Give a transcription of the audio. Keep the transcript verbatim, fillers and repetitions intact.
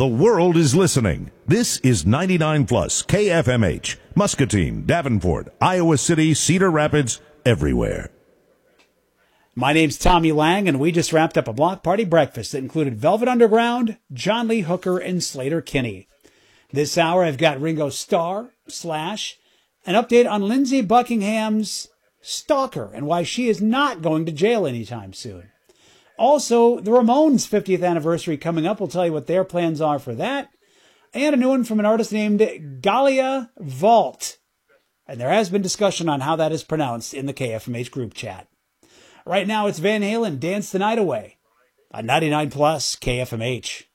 The world is listening. This is ninety-nine plus K F M H, Muscatine, Davenport, Iowa City, Cedar Rapids, everywhere. My name's Tommy Lang, and we just wrapped up a block party breakfast that included Velvet Underground, John Lee Hooker, and Slater Kinney. This hour, I've got Ringo Starr, Slash, an update on Lindsey Buckingham's stalker and why she is not going to jail anytime soon. Also, the Ramones' fiftieth anniversary coming up. We'll tell you what their plans are for that. And a new one from an artist named Galia Vault. And there has been discussion on how that is pronounced in the K F M H group chat. Right now, it's Van Halen, Dance the Night Away on ninety-nine plus K F M H.